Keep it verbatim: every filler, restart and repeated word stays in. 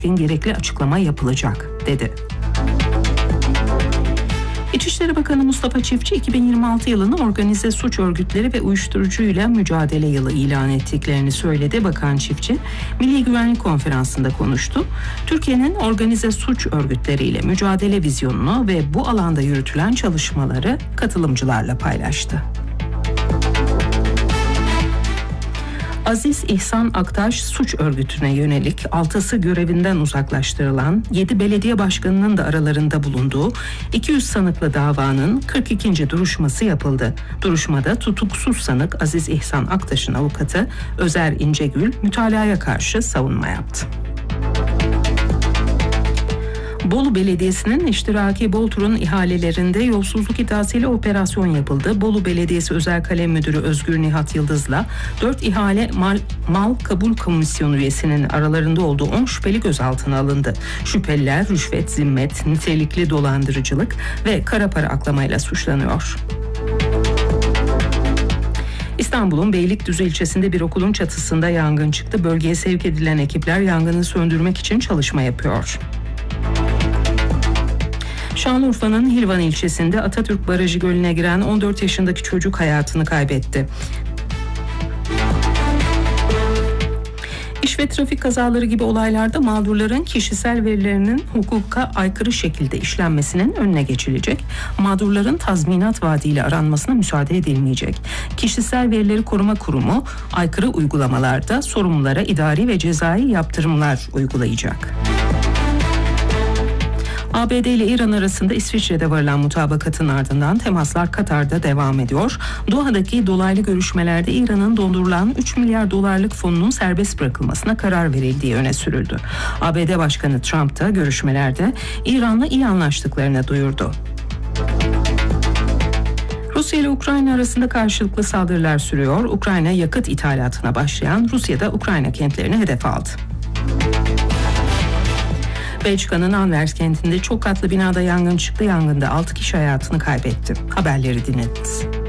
gerekli açıklama yapılacak, dedi. İçişleri Bakanı Mustafa Çiftçi iki bin yirmi altı yılını organize suç örgütleri ve uyuşturucuyla mücadele yılı ilan ettiklerini söyledi. Bakan Çiftçi, Milli Güvenlik Konferansı'nda konuştu. Türkiye'nin organize suç örgütleriyle mücadele vizyonunu ve bu alanda yürütülen çalışmaları katılımcılarla paylaştı. Aziz İhsan Aktaş suç örgütüne yönelik altısı görevinden uzaklaştırılan yedi belediye başkanının da aralarında bulunduğu iki yüz sanıklı davanın kırk ikinci duruşması yapıldı. Duruşmada tutuksuz sanık Aziz İhsan Aktaş'ın avukatı Özer İncegül mütalaya karşı savunma yaptı. Bolu Belediyesi'nin iştiraki Boltur'un ihalelerinde yolsuzluk iddiasıyla operasyon yapıldı. Bolu Belediyesi Özel Kalem Müdürü Özgür Nihat Yıldız'la dört ihale mal, mal kabul komisyonu üyesinin aralarında olduğu on şüpheli gözaltına alındı. Şüpheliler rüşvet, zimmet, nitelikli dolandırıcılık ve kara para aklamayla suçlanıyor. İstanbul'un Beylikdüzü ilçesinde bir okulun çatısında yangın çıktı. Bölgeye sevk edilen ekipler yangını söndürmek için çalışma yapıyor. Şanlıurfa'nın Hilvan ilçesinde Atatürk Barajı Gölü'ne giren on dört yaşındaki çocuk hayatını kaybetti. İş ve trafik kazaları gibi olaylarda mağdurların kişisel verilerinin hukuka aykırı şekilde işlenmesinin önüne geçilecek. Mağdurların tazminat vaadiyle aranmasına müsaade edilmeyecek. Kişisel Verileri Koruma Kurumu aykırı uygulamalarda sorumlulara idari ve cezai yaptırımlar uygulayacak. A B D ile İran arasında İsviçre'de varılan mutabakatın ardından temaslar Katar'da devam ediyor. Doha'daki dolaylı görüşmelerde İran'ın dondurulan üç milyar dolarlık fonunun serbest bırakılmasına karar verildiği öne sürüldü. A B D Başkanı Trump da görüşmelerde İran'la iyi anlaştıklarını duyurdu. Rusya ile Ukrayna arasında karşılıklı saldırılar sürüyor. Ukrayna yakıt ithalatına başlayan Rusya'da Ukrayna kentlerini hedef aldı. Belçika'nın Anvers kentinde çok katlı binada yangın çıktı. Yangında altı kişi hayatını kaybetti. Haberleri dinlediniz.